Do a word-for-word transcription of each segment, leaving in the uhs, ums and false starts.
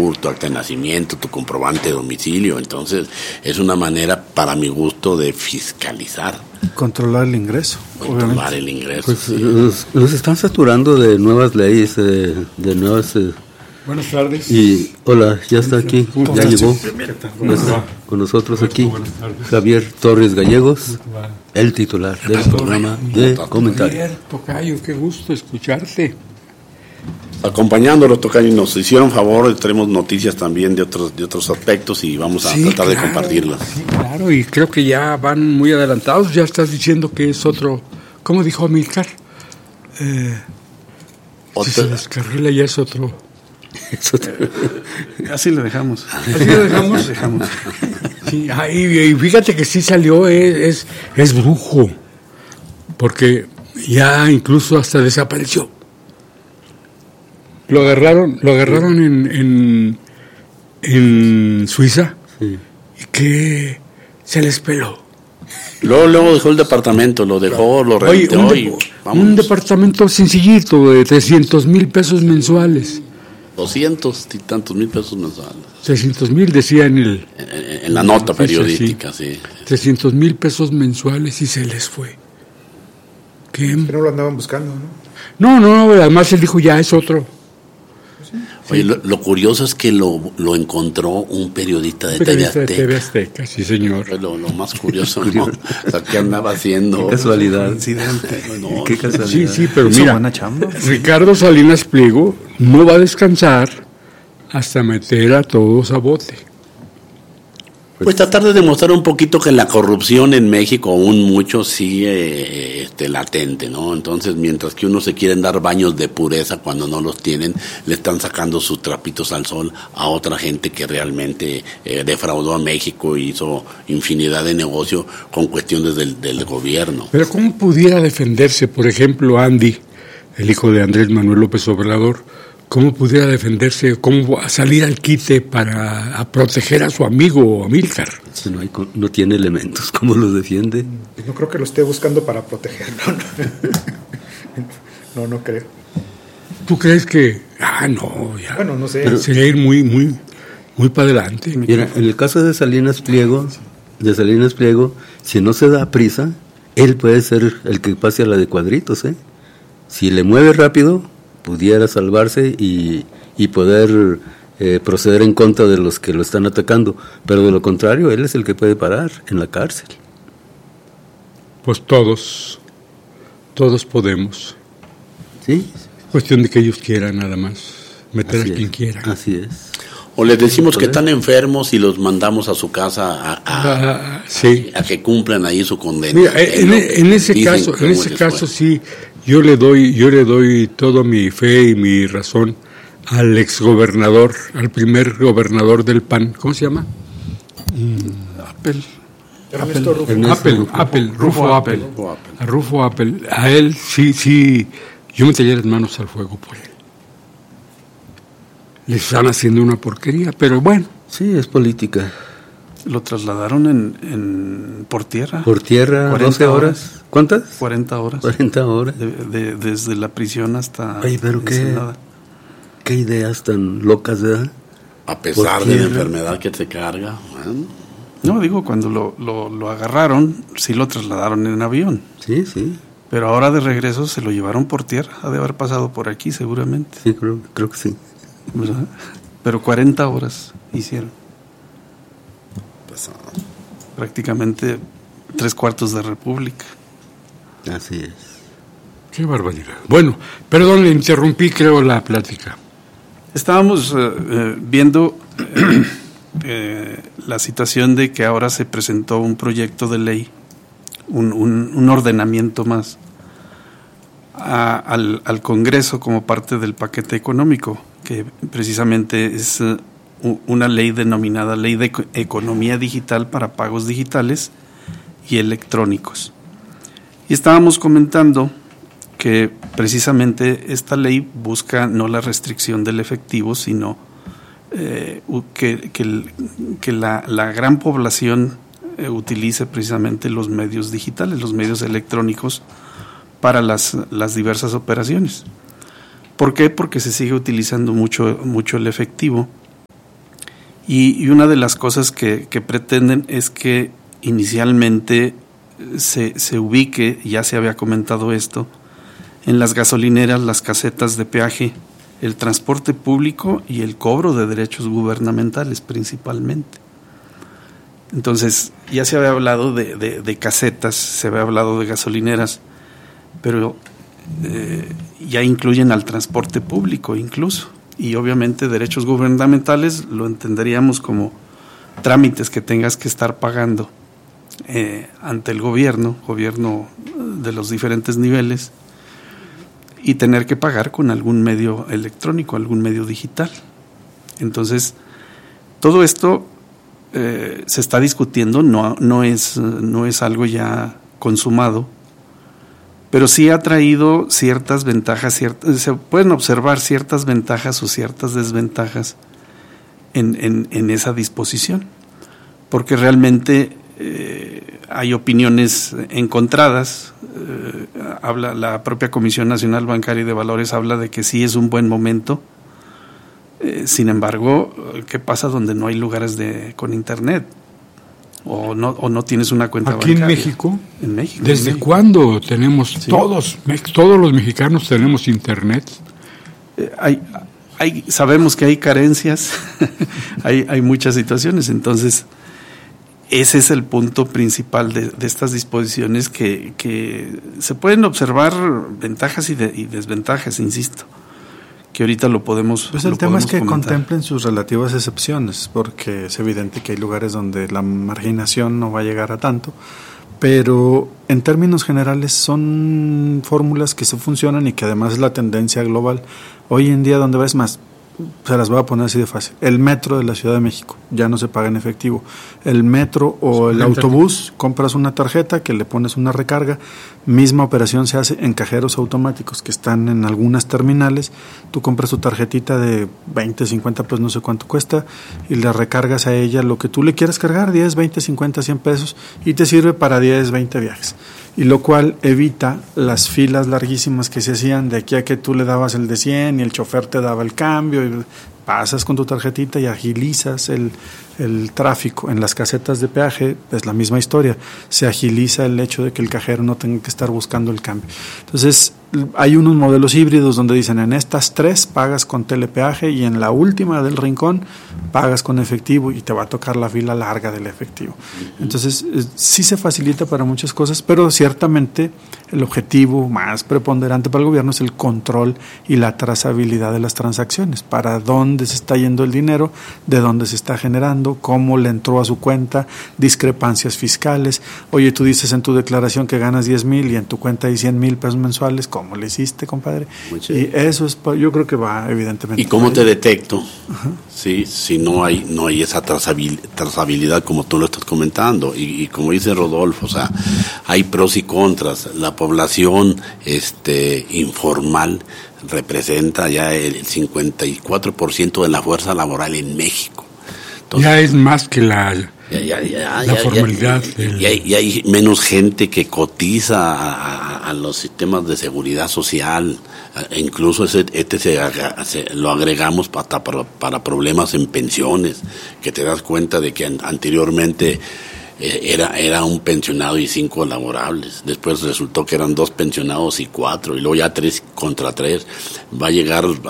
R U R, tu acta de nacimiento, tu comprobante de domicilio. Entonces, es una manera, para mi gusto, de fiscalizar. Controlar el ingreso. Controlar obviamente. el ingreso. Pues sí. los, los están saturando de nuevas leyes, de, de nuevas... Eh, Buenas tardes. y hola, ya está aquí, ¿Cómo ya estás? llegó. ¿Cómo Ya está va? con nosotros aquí Buenas tardes. Javier Torres Gallegos, Va. el titular del programa de comentarios. Javier, tocayo, qué gusto escucharte. Acompañándolo, Tocayo, nos hicieron favor, tenemos noticias también de otros de otros aspectos y vamos a Sí, tratar claro, de compartirlas. Sí, claro, y creo que ya van muy adelantados. Ya estás diciendo que es otro. ¿Cómo dijo Amílcar? Eh, si se Otra- descarrila ya es otro. Así le dejamos. Así lo dejamos. dejamos. Sí, ah, y, y fíjate que sí salió, eh, es, es brujo, porque ya incluso hasta desapareció. Lo agarraron, lo agarraron en, en, en Suiza Sí. y que se les peló. Luego, luego dejó el departamento, lo dejó, lo Oye, rentó un, y de- vamos, un departamento sencillito de trescientos mil pesos mensuales. doscientos y tantos mil pesos mensuales. trescientos mil decía en el... En, en- en la nota Sí, periodística, sí. trescientos mil pesos mensuales y se les fue. ¿Qué? Que no lo andaban buscando, ¿no? No, no, además él dijo ya es otro. Oye, lo, lo curioso es que lo, lo encontró un periodista de T V Periodista de T V Azteca. Azteca, sí señor. Fue Lo, lo más curioso, ¿no? O sea, ¿qué andaba haciendo? Qué casualidad. Incidente. No, Qué Sí, casualidad. sí, pero Hizo mira, buena chamba. Ricardo Salinas Pliego no va a descansar hasta meter a todos a bote. Pues tratar de demostrar un poquito que la corrupción en México aún mucho sigue eh, este, latente, ¿no? Entonces, mientras que unos se quieren dar baños de pureza cuando no los tienen, le están sacando sus trapitos al sol a otra gente que realmente eh, defraudó a México y hizo infinidad de negocio con cuestiones del, del gobierno. Pero ¿cómo pudiera defenderse, por ejemplo, Andy, el hijo de Andrés Manuel López Obrador, cómo pudiera defenderse, cómo salir al quite para a proteger a su amigo Amílcar? Si no, hay, co- no tiene elementos, ¿cómo los defiende? Pues no creo que lo esté buscando para protegerlo. No, no creo. ¿Tú crees que...? Ah, no, ya. Bueno, no sé. Pero sería ir muy, muy, muy para adelante. Mira, en el caso de Salinas Pliego, de Salinas Pliego, si no se da prisa, él puede ser el que pase a la de cuadritos, ¿eh? Si le mueve rápido, pudiera salvarse y, y poder eh, proceder en contra de los que lo están atacando, pero de lo contrario, él es el que puede parar en la cárcel. Pues todos, todos podemos. ¿Sí? Cuestión de que ellos quieran nada más, meter Así a quien es. quiera. Así es. O les decimos que están enfermos y los mandamos a su casa a, a, Ah, sí. a que cumplan ahí su condena. Mira, Es en, lo en que ese dicen caso, que en cómo ese les caso fue. sí, yo le doy, yo le doy toda mi fe y mi razón al exgobernador, al primer gobernador del P A N, ¿cómo se llama? Apple. Ernesto Rufo. Ernesto Apple, Rufo. Apple, Rufo Apple, Rufo Apple. a Rufo Apple, a él sí, sí, yo metería las manos al fuego por él. Le están haciendo una porquería, pero bueno, Sí, es política. Lo trasladaron en, en por tierra. Por tierra, cuarenta doce horas. ¿Cuántas? cuarenta horas. cuarenta horas. De- de- desde la prisión hasta Oye, pero qué, Ensenada. qué ideas tan locas, ¿verdad? A pesar ¿Por de la tierra? enfermedad que te carga. bueno. No, digo, cuando lo, lo, lo agarraron, sí lo trasladaron en avión. Sí, sí, Pero ahora de regreso se lo llevaron por tierra. Ha de haber pasado por aquí seguramente. sí, creo, creo que sí. ¿Verdad? Pero cuarenta horas hicieron. Pues, ah, Prácticamente tres cuartos de república. Así es. qué barbaridad. Bueno, perdón, le interrumpí, creo, la plática. Estábamos eh, eh, viendo eh, eh, la situación de que ahora se presentó un proyecto de ley, un, un, un ordenamiento más a- al, al Congreso como parte del paquete económico, que precisamente es eh, u- una ley denominada Ley de Eco- Economía Digital para pagos digitales y electrónicos. Y estábamos comentando que precisamente esta ley busca no la restricción del efectivo, sino eh, u- que, que, el- que la, la gran población eh, utilice precisamente los medios digitales, los medios electrónicos para las, las diversas operaciones. ¿Por qué? Porque se sigue utilizando mucho, mucho el efectivo Y, y una de las cosas que, que pretenden es que inicialmente se, se ubique, ya se había comentado esto, en las gasolineras, las casetas de peaje, el transporte público y el cobro de derechos gubernamentales principalmente. Entonces, ya se había hablado de, de, de casetas, se había hablado de gasolineras, pero eh, ya incluyen al transporte público incluso. Y obviamente derechos gubernamentales lo entenderíamos como trámites que tengas que estar pagando eh, ante el gobierno, gobierno de los diferentes niveles, y tener que pagar con algún medio electrónico, algún medio digital. Entonces, todo esto eh, se está discutiendo, no, no, es, no es algo ya consumado, pero sí ha traído ciertas ventajas, ciertas, se pueden observar ciertas ventajas o ciertas desventajas en, en, en esa disposición, porque realmente eh, hay opiniones encontradas. Eh, habla la propia Comisión Nacional Bancaria y de Valores habla de que sí es un buen momento. Eh, sin embargo, ¿qué pasa donde no hay lugares de con internet? O no, o no tienes una cuenta Aquí bancaria. en México, en México ¿desde en México. cuándo tenemos Sí. todos, todos los mexicanos tenemos internet? Eh, hay, hay, sabemos que hay carencias, hay, hay muchas situaciones, entonces ese es el punto principal de, de estas disposiciones que, que se pueden observar ventajas y, de, y desventajas, insisto, que ahorita lo podemos Pues el lo tema es podemos que comentar. contemplen sus relativas excepciones, porque es evidente que hay lugares donde la marginación no va a llegar a tanto, pero en términos generales son fórmulas que se funcionan y que además es la tendencia global. Hoy en día, donde ves más, se las voy a poner así de fácil. El metro de la Ciudad de México ya no se paga en efectivo. El metro o el autobús, compras una tarjeta que le pones una recarga. Misma operación se hace en cajeros automáticos que están en algunas terminales. Tú compras tu tarjetita de veinte, cincuenta pesos, no sé cuánto cuesta, y le recargas a ella lo que tú le quieras cargar, diez, veinte, cincuenta, cien pesos, y te sirve para diez, veinte viajes. Y lo cual evita las filas larguísimas que se hacían de aquí a que tú le dabas el de cien y el chofer te daba el cambio, y pasas con tu tarjetita y agilizas el, el tráfico. En las casetas de peaje es la misma historia, se agiliza el hecho de que el cajero no tenga que estar buscando el cambio. Entonces hay unos modelos híbridos donde dicen en estas tres pagas con telepeaje y en la última del rincón pagas con efectivo y te va a tocar la fila larga del efectivo. Entonces eh, sí se facilita para muchas cosas, pero ciertamente el objetivo más preponderante para el gobierno es el control y la trazabilidad de las transacciones, para dónde se está yendo el dinero, de dónde se está generando, cómo le entró a su cuenta, discrepancias fiscales. Oye, tú dices en tu declaración que ganas diez mil y en tu cuenta hay cien mil pesos mensuales, ¿cómo le hiciste, compadre? Y eso es, yo creo que va evidentemente. ¿Y cómo te detecto? Ajá. Sí, si no hay no hay esa trazabil, trazabilidad como tú lo estás comentando, y, y como dice Rodolfo, o sea, hay pros y contras. La población este informal representa ya el cincuenta y cuatro por ciento de la fuerza laboral en México. Entonces, ya es más que la, ya, ya, ya, la ya, formalidad. Ya, del... ya, ya hay menos gente que cotiza a, a, a los sistemas de seguridad social. Incluso ese, este se, se, lo agregamos para, para, para problemas en pensiones, que te das cuenta de que an, anteriormente eh, era, era un pensionado y cinco laborables. Después resultó que eran dos pensionados y cuatro, y luego ya tres contra tres. Va a llegar uh,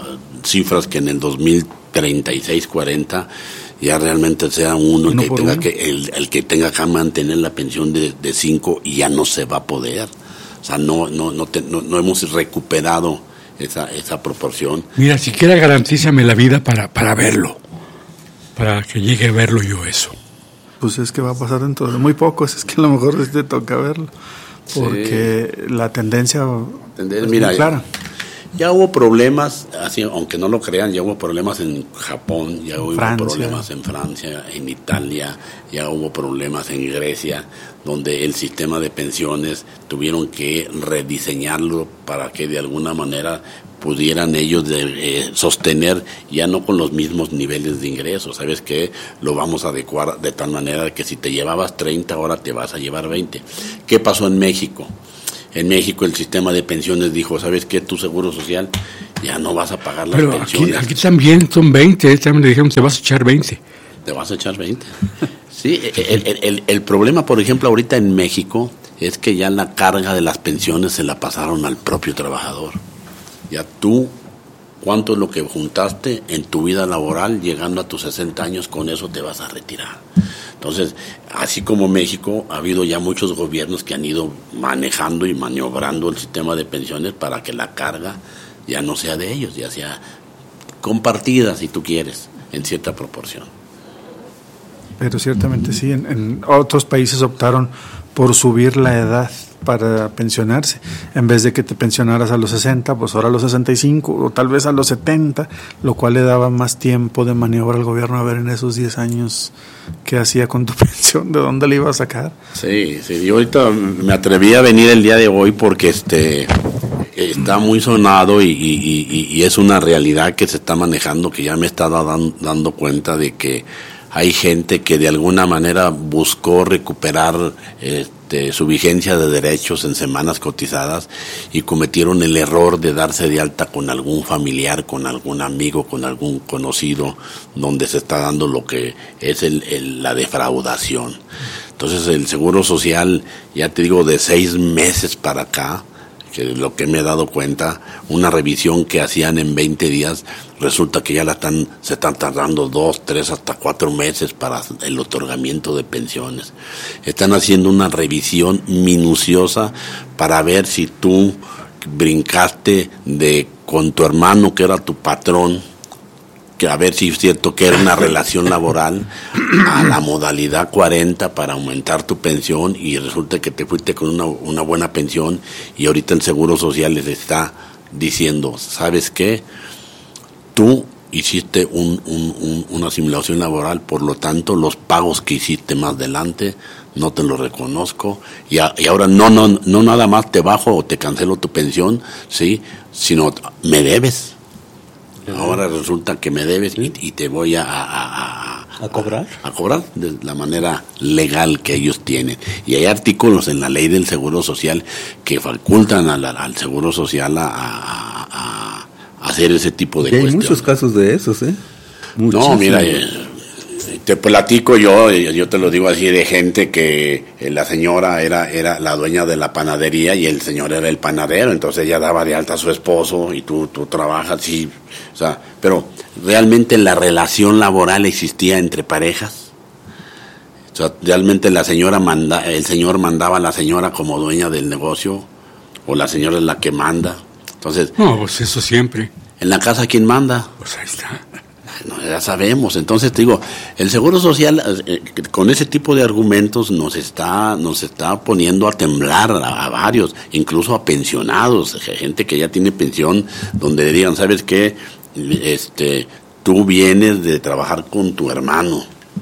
cifras que en el dos mil treinta y seis, cuarenta ya realmente sea uno, uno el que tenga uno. que el, el que tenga que mantener la pensión de, de cinco, y ya no se va a poder. O sea, no no no, te, no, no hemos recuperado esa esa proporción. Mira, siquiera garantízame la vida para para verlo, para que llegue a verlo yo eso. Pues es que va a pasar dentro de muy poco, es que a lo mejor te toca verlo, porque sí. La tendencia Tender, es mira, muy clara. Ya hubo problemas, así, aunque no lo crean, ya hubo problemas en Japón, ya hubo Francia. problemas en Francia, en Italia, ya hubo problemas en Grecia, donde el sistema de pensiones tuvieron que rediseñarlo para que de alguna manera pudieran ellos de, eh, sostener, ya no con los mismos niveles de ingresos. ¿Sabes qué? Lo vamos a adecuar de tal manera que si te llevabas treinta, ahora te vas a llevar veinte. ¿Qué pasó en México? En México el sistema de pensiones dijo, ¿sabes qué? Tu seguro social ya no vas a pagar las Pero pensiones. Aquí, aquí también son veinte, también le dijeron, te vas a echar veinte. Te vas a echar veinte. Sí, el, el, el, el problema, por ejemplo, ahorita en México, es que ya la carga de las pensiones se la pasaron al propio trabajador. Ya tú, ¿cuánto es lo que juntaste en tu vida laboral? Llegando a tus sesenta años, con eso te vas a retirar. Entonces, así como México, ha habido ya muchos gobiernos que han ido manejando y maniobrando el sistema de pensiones para que la carga ya no sea de ellos, ya sea compartida, si tú quieres, en cierta proporción. Pero ciertamente sí, en, en otros países optaron por subir la edad para pensionarse. En vez de que te pensionaras a los sesenta, pues ahora a los sesenta y cinco o tal vez a los setenta, lo cual le daba más tiempo de maniobra al gobierno a ver en esos diez años qué hacía con tu pensión, de dónde le iba a sacar. Sí, sí, yo ahorita me atreví a venir el día de hoy porque este está muy sonado y, y, y, y es una realidad que se está manejando, que ya me he estado dan, dando cuenta de que hay gente que de alguna manera buscó recuperar este, su vigencia de derechos en semanas cotizadas y cometieron el error de darse de alta con algún familiar, con algún amigo, con algún conocido, donde se está dando lo que es el, el, la defraudación. Entonces el Seguro Social, ya te digo, de seis meses para acá, que lo que me he dado cuenta, una revisión que hacían en veinte días, resulta que ya la están, se están tardando dos, tres, hasta cuatro meses para el otorgamiento de pensiones. Están haciendo una revisión minuciosa para ver si tú brincaste de con tu hermano, que era tu patrón, que a ver si es cierto que era una relación laboral, a la modalidad cuarenta para aumentar tu pensión, y resulta que te fuiste con una, una buena pensión, y ahorita el Seguro Social les está diciendo, ¿sabes qué? Tú hiciste un, un, un, una simulación laboral, por lo tanto los pagos que hiciste más adelante no te los reconozco, y, a, y ahora no, no, no nada más te bajo o te cancelo tu pensión, sí, sino me debes. Ahora resulta que me debes y, y te voy a, a, a, ¿A cobrar? A, a cobrar de la manera legal que ellos tienen. Y hay artículos en la ley del Seguro Social que facultan al, al Seguro Social a, a, a, a hacer ese tipo de y hay cuestiones. Hay muchos casos de esos, ¿eh? Muchísimo. No, mira, eh, te platico yo, yo te lo digo así, de gente que la señora era era la dueña de la panadería y el señor era el panadero, entonces ella daba de alta a su esposo y tú, tú trabajas y... O sea, pero realmente la relación laboral existía entre parejas. O sea, realmente la señora manda, el señor mandaba a la señora como dueña del negocio, o la señora es la que manda. Entonces, no, pues eso siempre. En la casa, ¿quién manda? Pues ahí está. No, ya sabemos. Entonces te digo, el Seguro Social eh, con ese tipo de argumentos nos está nos está poniendo a temblar a, a varios, incluso a pensionados, gente que ya tiene pensión, donde digan, ¿sabes qué? Este, tú vienes de trabajar con tu hermano.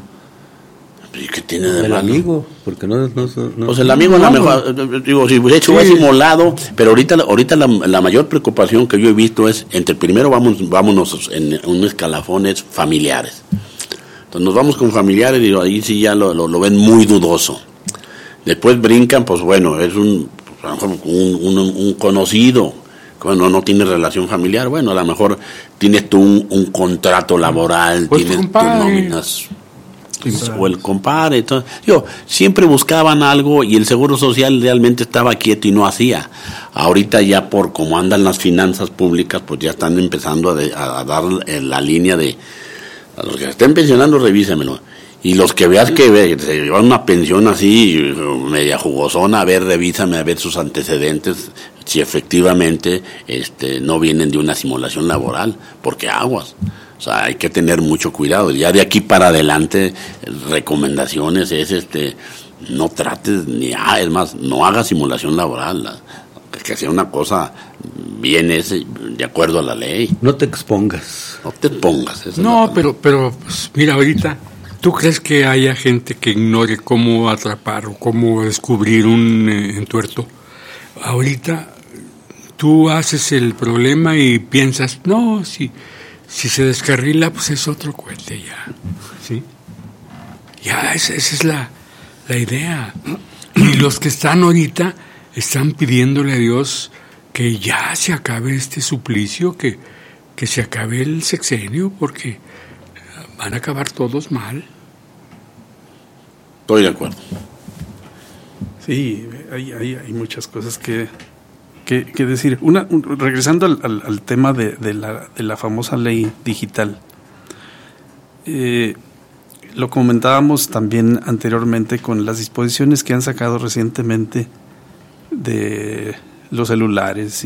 ¿Y qué tiene de el malo? amigo, porque no, no, no pues el amigo, no, a lo mejor, digo, si de hecho sí. va simulado, pero ahorita, ahorita la, la mayor preocupación que yo he visto es, entre primero vamos, vámonos en un escalafón, es familiares. Entonces nos vamos con familiares y ahí sí ya lo, lo, lo ven muy dudoso. Después brincan, pues bueno, es un, un, un, un conocido, cuando no tiene relación familiar, bueno, a lo mejor tienes tú un, un contrato laboral, pues tienes tus nóminas, o el compadre. Entonces, yo, siempre buscaban algo y el Seguro Social realmente estaba quieto y no hacía. Ahorita ya por cómo andan las finanzas públicas, pues ya están empezando a, de, a, a dar la línea de, a los que se estén pensionando, revísemelo. Y los que veas que ve, se llevan una pensión así, media jugosona, a ver, revísame, a ver sus antecedentes, si efectivamente este, no vienen de una simulación laboral, porque aguas. O sea, hay que tener mucho cuidado. Ya de aquí para adelante, recomendaciones es, este, no trates, ni ah, es más, no hagas simulación laboral, la, que sea una cosa bien ese, de acuerdo a la ley. No te expongas. No te expongas. No, pero, pero pues, mira, ahorita, ¿tú crees que haya gente que ignore cómo atrapar o cómo descubrir un eh, entuerto? Ahorita tú haces el problema y piensas, no, si... Si se descarrila, pues es otro cohete ya, ¿sí? Ya, esa, esa es la, la idea. Y los que están ahorita están pidiéndole a Dios que ya se acabe este suplicio, que, que se acabe el sexenio, porque van a acabar todos mal. Estoy de acuerdo. Sí, hay, hay, hay muchas cosas que, que, que decir. Una, un, regresando al, al, al tema de, de, la, de la famosa ley digital, eh, lo comentábamos también anteriormente con las disposiciones que han sacado recientemente de los celulares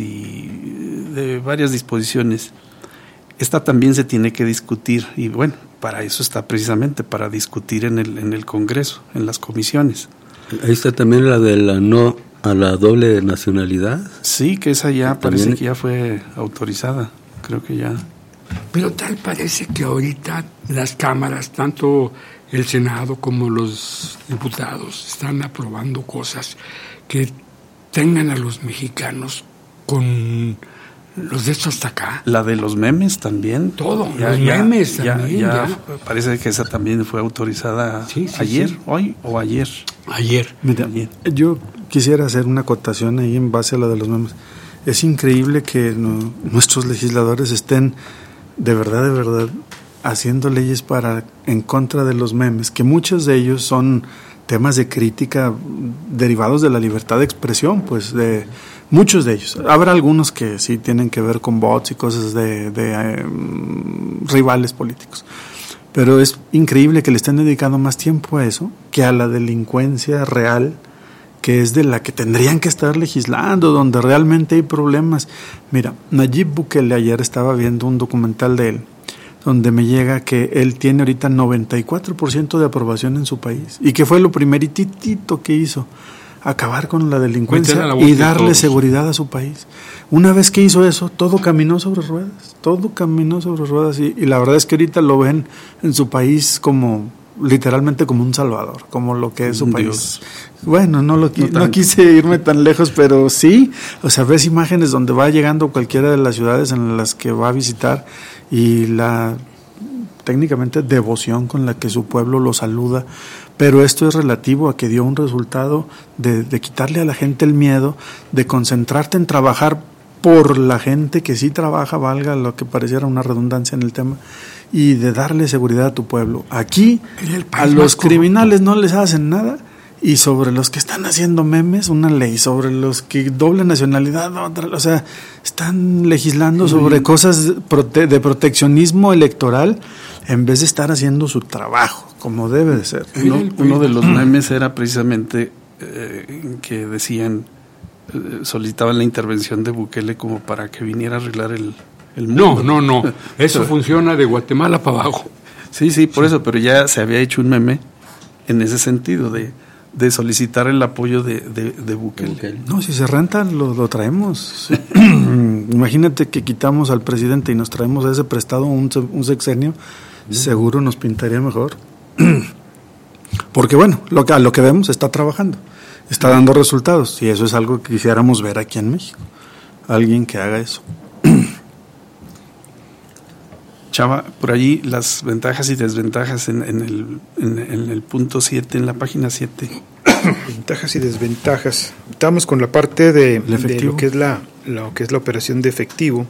y de varias disposiciones. Esta también se tiene que discutir y bueno, para eso está precisamente, para discutir en el, en el Congreso, en las comisiones. Ahí está también la de la no a la doble nacionalidad. Sí, que esa ya También. parece que ya fue autorizada, creo que ya. Pero tal parece que ahorita las cámaras, tanto el Senado como los diputados, están aprobando cosas que tengan a los mexicanos con los de estos hasta acá. La de los memes también. Todo, ya, los ya, memes ya, también. ya, Ya. Parece que esa también fue autorizada Sí, sí, ayer, sí. hoy o ayer. Ayer. Mira, Ayer. yo quisiera hacer una acotación ahí en base a lo de los memes. Es increíble que no, nuestros legisladores estén de verdad, de verdad, haciendo leyes para en contra de los memes, que muchos de ellos son temas de crítica derivados de la libertad de expresión, pues de muchos de ellos. Habrá algunos que sí tienen que ver con bots y cosas de, de eh, rivales políticos. Pero es increíble que le estén dedicando más tiempo a eso que a la delincuencia real, que es de la que tendrían que estar legislando, donde realmente hay problemas. Mira, Nayib Bukele, ayer estaba viendo un documental de él, donde me llega que él tiene ahorita noventa y cuatro por ciento de aprobación en su país, y que fue lo primeritito que hizo, acabar con la delincuencia la y darle seguridad a su país. Una vez que hizo eso, todo caminó sobre ruedas, todo caminó sobre ruedas, y, y la verdad es que ahorita lo ven en su país como literalmente como un salvador, como lo que es su Un país. Dios. Bueno, no, lo, qui- No no quise irme tan lejos, pero sí, o sea, ves imágenes donde va llegando a cualquiera de las ciudades en las que va a visitar y la técnicamente devoción con la que su pueblo lo saluda, pero esto es relativo a que dio un resultado de, de quitarle a la gente el miedo, de concentrarte en trabajar por la gente que sí trabaja, valga lo que pareciera una redundancia en el tema, y de darle seguridad a tu pueblo. Aquí a los criminales no les hacen nada, y sobre los que están haciendo memes, una ley, sobre los que doble nacionalidad, otra, o sea, están legislando sobre cosas prote- de proteccionismo electoral en vez de estar haciendo su trabajo, como debe de ser. Uno, uno de los memes era precisamente eh, que decían, eh, solicitaban la intervención de Bukele como para que viniera a arreglar el, el mundo. No, no, no. Eso funciona de Guatemala para abajo. Sí, sí, por eso, pero ya se había hecho un meme en ese sentido, de, de solicitar el apoyo de, de, de Bukele. No, si se renta, lo, lo traemos. Sí. Imagínate que quitamos al presidente y nos traemos a ese prestado un, se- un sexenio, seguro nos pintaría mejor. Porque bueno, lo que, a lo que vemos está trabajando, está dando resultados, y eso es algo que quisiéramos ver aquí en México. Alguien que haga eso. Chava, por allí las ventajas y desventajas en, en, el, en, en el punto siete, en la página siete. Ventajas y desventajas. Estamos con la parte de, de efectivo. lo que es la lo que es la operación de efectivo.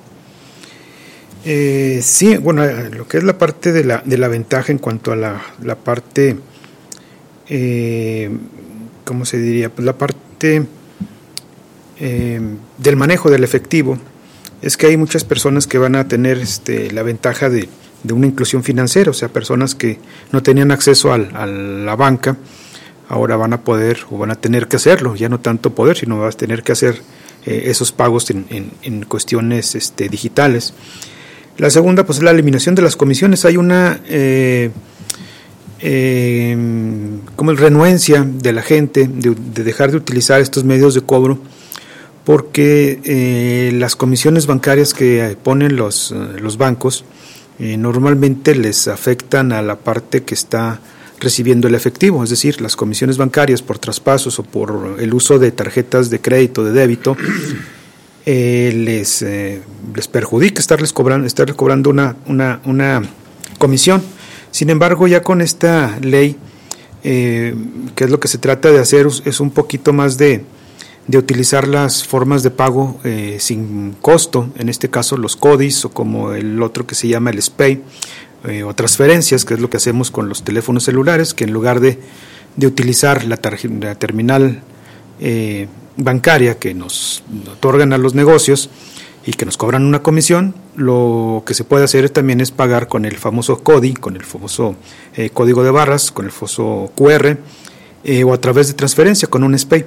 Eh, sí, bueno, eh, lo que es la parte de la de la ventaja en cuanto a la, la parte, eh, ¿cómo se diría? Pues la parte eh, del manejo del efectivo. Es que hay muchas personas que van a tener este, la ventaja de, de una inclusión financiera, o sea, personas que no tenían acceso al, a la banca, ahora van a poder o van a tener que hacerlo, ya no tanto poder, sino vas a tener que hacer eh, esos pagos en, en, en cuestiones este, digitales. La segunda, pues, es la eliminación de las comisiones. Hay una eh, eh, como renuencia de la gente de, de dejar de utilizar estos medios de cobro, porque eh, las comisiones bancarias que ponen los, los bancos eh, normalmente les afectan a la parte que está recibiendo el efectivo, es decir, las comisiones bancarias por traspasos o por el uso de tarjetas de crédito, de débito, eh, les, eh, les perjudica estarles cobrando, estarles cobrando una, una, una comisión. Sin embargo, ya con esta ley, eh, que es lo que se trata de hacer, es un poquito más de de utilizar las formas de pago eh, sin costo, en este caso los C O D Is o como el otro que se llama el S P A Y, eh, o transferencias, que es lo que hacemos con los teléfonos celulares, que en lugar de, de utilizar la, la terminal eh, bancaria que nos otorgan a los negocios y que nos cobran una comisión, lo que se puede hacer también es pagar con el famoso C O D I, con el famoso eh, código de barras, con el famoso Q R, eh, o a través de transferencia con un S P A Y.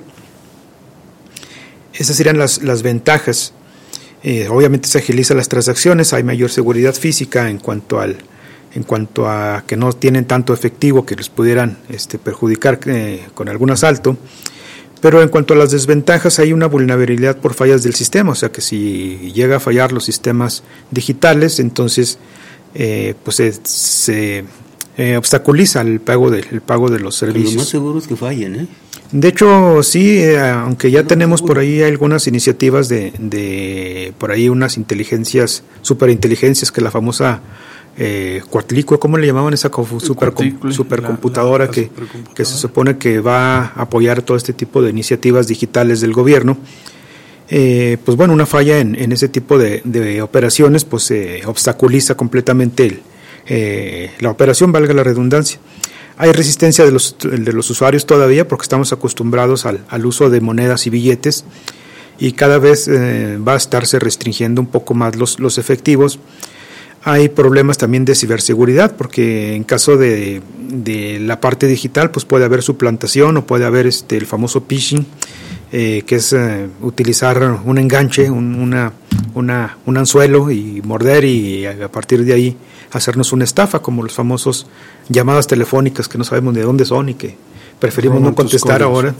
Esas serían las, las ventajas. Eh, obviamente se agiliza las transacciones, hay mayor seguridad física en cuanto al en cuanto a que no tienen tanto efectivo que les pudieran este, perjudicar eh, con algún asalto. Pero en cuanto a las desventajas, hay una vulnerabilidad por fallas del sistema, o sea que si llega a fallar los sistemas digitales, entonces eh, pues se, se eh, obstaculiza el pago de, el pago de los servicios. Lo más seguro es que fallen, ¿eh? De hecho, sí, eh, aunque ya no, tenemos seguro. Por ahí algunas iniciativas de, de, por ahí unas inteligencias, superinteligencias, que la famosa eh, Cuatlicue, ¿cómo le llamaban esa super, supercomputadora la, la, la que, supercomputadora que se supone que va a apoyar todo este tipo de iniciativas digitales del gobierno? Eh, pues bueno, una falla en, en ese tipo de, de operaciones pues eh, obstaculiza completamente el, eh, la operación, valga la redundancia. Hay resistencia de los, de los usuarios todavía porque estamos acostumbrados al, al uso de monedas y billetes, y cada vez eh, va a estarse restringiendo un poco más los, los efectivos. Hay problemas también de ciberseguridad porque en caso de, de la parte digital pues puede haber suplantación o puede haber este el famoso phishing, eh, que es eh, utilizar un enganche, un, una, una, un anzuelo y morder, y a partir de ahí hacernos una estafa, como los famosos llamadas telefónicas que no sabemos de dónde son y que preferimos no, no contestar ahora.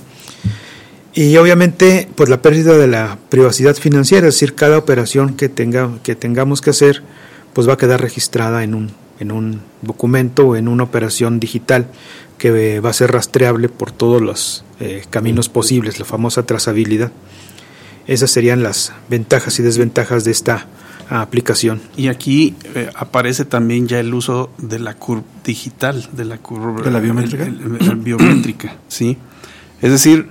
Y obviamente pues la pérdida de la privacidad financiera, es decir, cada operación que tenga que tengamos que hacer pues va a quedar registrada en un en un documento o en una operación digital que va a ser rastreable por todos los eh, caminos posibles, la famosa trazabilidad. Esas serían las ventajas y desventajas de esta aplicación. Y aquí eh, aparece también ya el uso de la C U R P digital, de la C U R P, de la biométrica, el, el, el biométrica, sí. Es decir,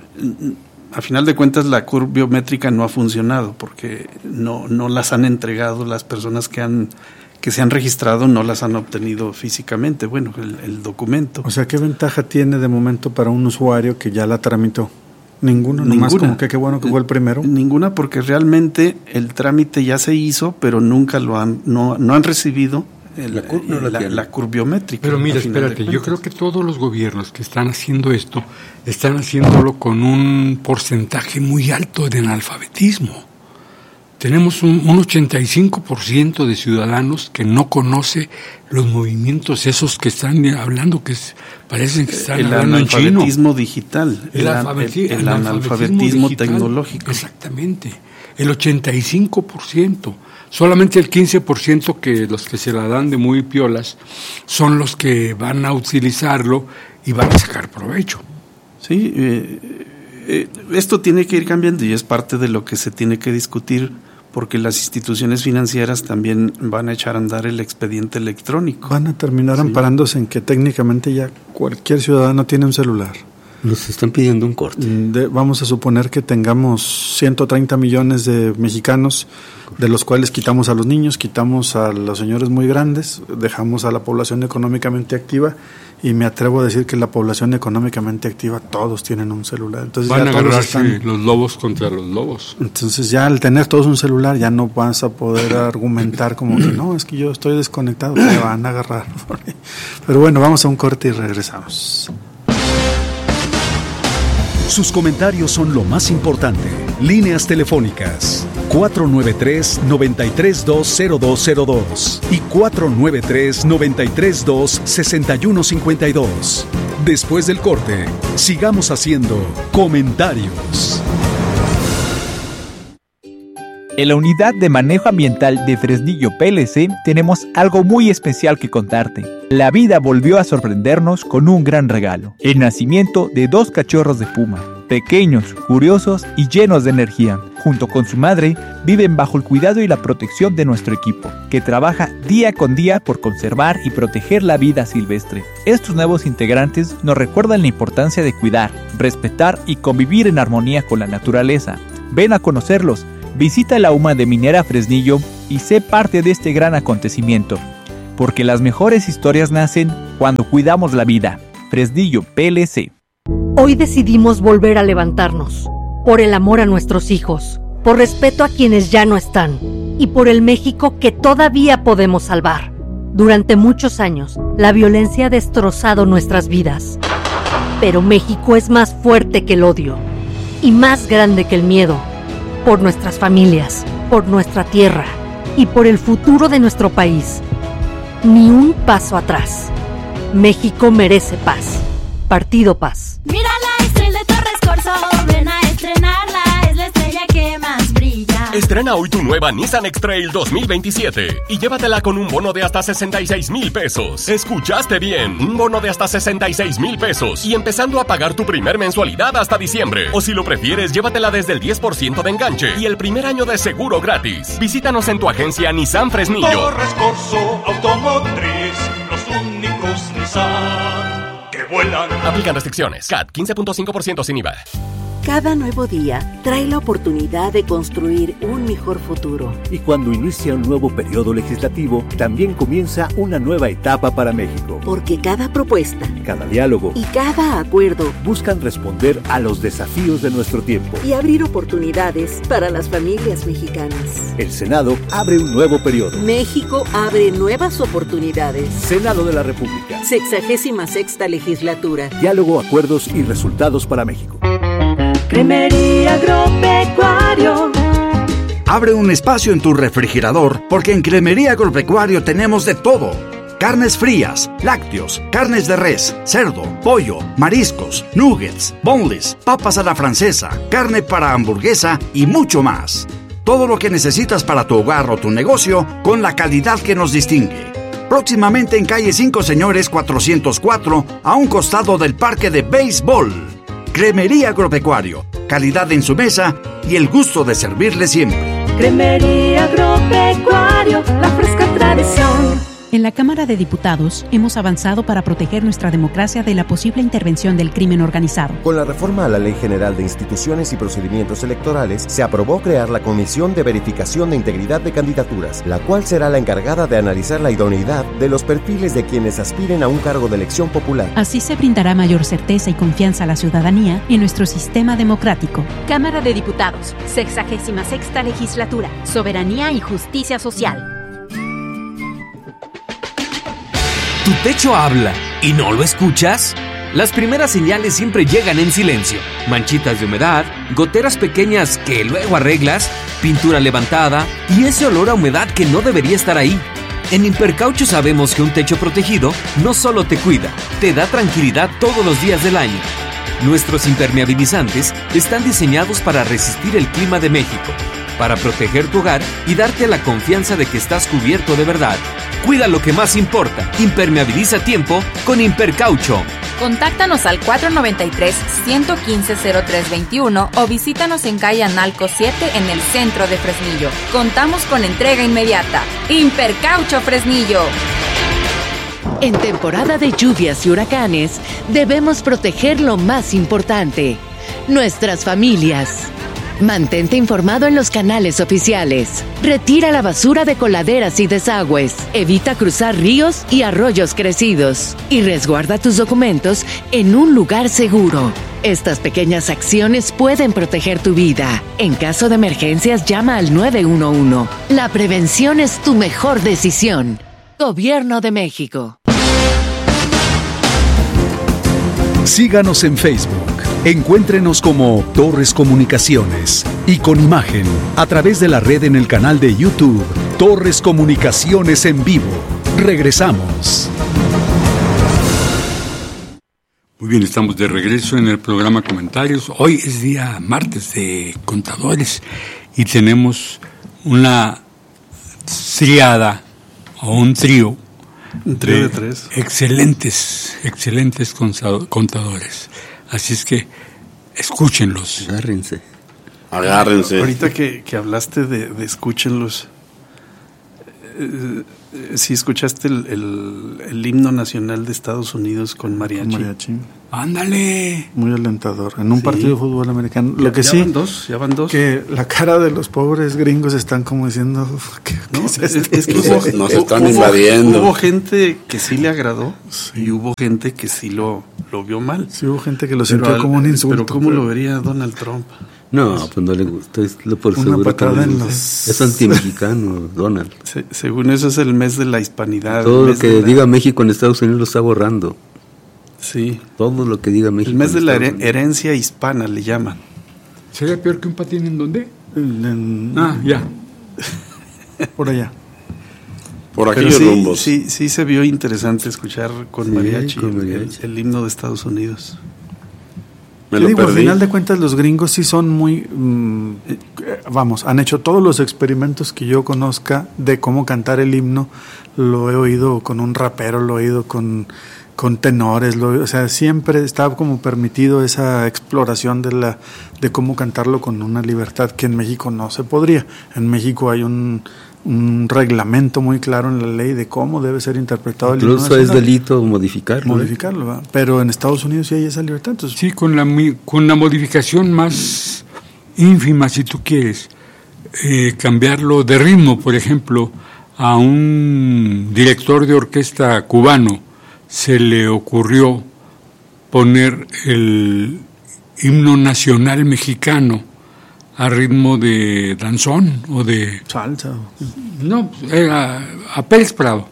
a final de cuentas la C U R P biométrica no ha funcionado porque no no las han entregado las personas que han que se han registrado, no las han obtenido físicamente, bueno, el, el documento. O sea, ¿qué ventaja tiene de momento para un usuario que ya la tramitó? Ninguna, Ninguna. Nomás como que qué bueno que fue el primero. Ninguna, porque realmente el trámite ya se hizo, pero nunca lo han, no, no han recibido el, la, C U R P no la, la, la C U R P biométrica. Pero mira, espérate, yo creo que todos los gobiernos que están haciendo esto, están haciéndolo con un porcentaje muy alto de analfabetismo. Tenemos un, un ochenta y cinco por ciento de ciudadanos que no conoce los movimientos esos que están hablando, que es, parecen que están el hablando en chino. El analfabetismo digital, el, el, alfabeti- el, el el analfabetismo digital, tecnológico. Exactamente, el ochenta y cinco por ciento. Solamente el quince por ciento que los que se la dan de muy piolas son los que van a utilizarlo y van a sacar provecho. Sí, eh, eh, esto tiene que ir cambiando y es parte de lo que se tiene que discutir, porque las instituciones financieras también van a echar a andar el expediente electrónico. Van a terminar sí. amparándose en que técnicamente ya cualquier ciudadano tiene un celular. Nos están pidiendo un corte. De, vamos a suponer que tengamos ciento treinta millones de mexicanos, de los cuales quitamos a los niños, quitamos a los señores muy grandes, dejamos a la población económicamente activa, y me atrevo a decir que la población económicamente activa todos tienen un celular. Entonces van ya a todos agarrarse están, los lobos contra los lobos. Entonces ya al tener todos un celular ya no vas a poder argumentar como que no, es que yo estoy desconectado, me van a agarrar. Pero bueno, vamos a un corte y regresamos. Sus comentarios son lo más importante. Líneas telefónicas cuatro nueve tres, nueve tres dos, cero dos cero dos y cuatro nueve tres, nueve tres dos, seis uno cinco dos. Después del corte, sigamos haciendo comentarios. En la Unidad de Manejo Ambiental de Fresnillo P L C tenemos algo muy especial que contarte. La vida volvió a sorprendernos con un gran regalo: el nacimiento de dos cachorros de puma, pequeños, curiosos y llenos de energía. junto con su madre, viven bajo el cuidado y la protección de nuestro equipo, que trabaja día con día por conservar y proteger la vida silvestre. Estos nuevos integrantes nos recuerdan la importancia de cuidar, respetar y convivir en armonía con la naturaleza. Ven a conocerlos, visita la U M A de Minera Fresnillo y sé parte de este gran acontecimiento, porque las mejores historias nacen cuando cuidamos la vida. Fresnillo P L C. Hoy decidimos volver a levantarnos, por el amor a nuestros hijos, por respeto a quienes ya no están y por el México que todavía podemos salvar. Durante muchos años, la violencia ha destrozado nuestras vidas, pero México es más fuerte que el odio y más grande que el miedo, por nuestras familias, por nuestra tierra y por el futuro de nuestro país. Ni un paso atrás. México merece paz. Partido Paz. Mira la estrella de Torres Corso, ven a estrenarla, es la estrella que más brilla. Estrena hoy tu nueva Nissan X-Trail dos mil veintisiete y llévatela con un bono de hasta sesenta y seis mil pesos. ¿Escuchaste bien? Un bono de hasta sesenta y seis mil pesos y empezando a pagar tu primer mensualidad hasta diciembre. O si lo prefieres, llévatela desde el diez por ciento de enganche y el primer año de seguro gratis. Visítanos en tu agencia Nissan Fresnillo. Torres Corso Automotriz, los únicos Nissan que vuelan. Aplican restricciones. C A T quince punto cinco por ciento sin I V A. Cada nuevo día trae la oportunidad de construir un mejor futuro. Y cuando inicia un nuevo periodo legislativo, también comienza una nueva etapa para México. Porque cada propuesta, cada diálogo y cada acuerdo buscan responder a los desafíos de nuestro tiempo y abrir oportunidades para las familias mexicanas. El Senado abre un nuevo periodo. México abre nuevas oportunidades. Senado de la República. Sexagésima sexta legislatura. Diálogo, acuerdos y resultados para México. Cremería Agropecuario. Abre un espacio en tu refrigerador porque en Cremería Agropecuario tenemos de todo. Carnes frías, lácteos, carnes de res, cerdo, pollo, mariscos, nuggets, boneless, papas a la francesa, carne para hamburguesa y mucho más. Todo lo que necesitas para tu hogar o tu negocio con la calidad que nos distingue. Próximamente en calle cinco Señores cuatrocientos cuatro, a un costado del parque de béisbol. Cremería Agropecuario, calidad en su mesa y el gusto de servirle siempre. Cremería Agropecuario, la fresca tradición. En la Cámara de Diputados hemos avanzado para proteger nuestra democracia de la posible intervención del crimen organizado. Con la reforma a la Ley General de Instituciones y Procedimientos Electorales, se aprobó crear la Comisión de Verificación de Integridad de Candidaturas, la cual será la encargada de analizar la idoneidad de los perfiles de quienes aspiren a un cargo de elección popular. Así se brindará mayor certeza y confianza a la ciudadanía en nuestro sistema democrático. Cámara de Diputados, sexagésima sexta legislatura, soberanía y justicia social. ¿Tu techo habla y no lo escuchas? Las primeras señales siempre llegan en silencio. Manchitas de humedad, goteras pequeñas que luego arreglas, pintura levantada y ese olor a humedad que no debería estar ahí. En Impercaucho sabemos que un techo protegido no solo te cuida, te da tranquilidad todos los días del año. Nuestros impermeabilizantes están diseñados para resistir el clima de México, para proteger tu hogar y darte la confianza de que estás cubierto de verdad. Cuida lo que más importa. Impermeabiliza a tiempo con Impercaucho. Contáctanos al cuatro nueve tres, uno uno cinco, cero tres dos uno o visítanos en calle Analco siete en el centro de Fresnillo. Contamos con entrega inmediata. Impercaucho Fresnillo. En temporada de lluvias y huracanes, debemos proteger lo más importante, nuestras familias. Mantente informado en los canales oficiales. Retira la basura de coladeras y desagües. Evita cruzar ríos y arroyos crecidos. Y resguarda tus documentos en un lugar seguro. Estas pequeñas acciones pueden proteger tu vida. En caso de emergencias, llama al nueve uno uno. La prevención es tu mejor decisión. Gobierno de México. Síganos en Facebook. Encuéntrenos como Torres Comunicaciones y con imagen a través de la red en el canal de YouTube Torres Comunicaciones en vivo. Regresamos. Muy bien, estamos de regreso en el programa Comentarios. Hoy es día martes de contadores y tenemos una triada o un trío. Un trío de, de tres. Excelentes, excelentes contadores. Así es que escúchenlos. Agárrense. Agárrense. Ahorita que, que hablaste de, de escúchenlos, eh, eh, sí escuchaste el, el, el himno nacional de Estados Unidos con mariachi. Con mariachi. Ándale. Muy alentador. En un Sí. partido de fútbol americano. Ya- Lo que ya sí. van dos, ya van dos. Que la cara de los pobres gringos están como diciendo. ¿Qué, qué No, es es, esto? es que Nos- hubo, nos hubo- están hubo- invadiendo. Hubo gente que sí le agradó y hubo gente que sí lo, lo vio mal. Sí, hubo gente que lo Pero sintió al- como un insulto. Pero ¿cómo lo vería Donald Trump? No, pues no le gusta, es lo por Una seguro que patada no le en gusta. los- Es antimexicano, Donald. Se- según eso es el mes de la hispanidad. Todo el lo mes que de la- diga México en Estados Unidos lo está borrando. Sí. Todo lo que diga México. El mes en de la Estados her- Unidos. herencia hispana le llaman. ¿Sería peor que un patín en dónde? En- Ah, ya. Por allá. Por Pero aquellos sí, rumbos. sí, sí se vio interesante escuchar con Sí, mariachi, con el- mariachi. El, el himno de Estados Unidos. Me Te lo digo, al perdí. final de cuentas los gringos sí son muy, mm, eh, vamos, han hecho todos los experimentos que yo conozca de cómo cantar el himno. Lo he oído con un rapero, lo he oído con, con tenores, lo, he- o sea, siempre está como permitido esa exploración de la de cómo cantarlo con una libertad que en México no se podría. En México hay un, un reglamento muy claro en la ley de cómo debe ser interpretado el himno Incluso es nacional. delito modificarlo. ¿eh? Modificarlo, ¿verdad? Pero en Estados Unidos sí hay esa libertad. Entonces, Sí, con la, mi- con la modificación más ínfima, si tú quieres, eh, cambiarlo de ritmo, por ejemplo, a un director de orquesta cubano se le ocurrió poner el himno nacional mexicano a ritmo de danzón o de... salsa. No, era a Pérez Prado.